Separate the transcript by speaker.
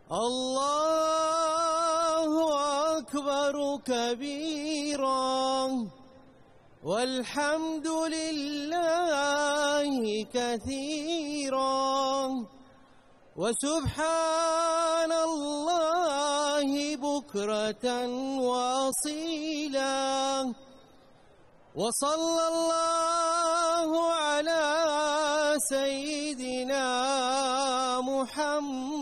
Speaker 1: الله أكبر كبيرا والحمد لله كثيرا وسبحان الله بكرة وأصيلا وصلى الله على سيدنا محمد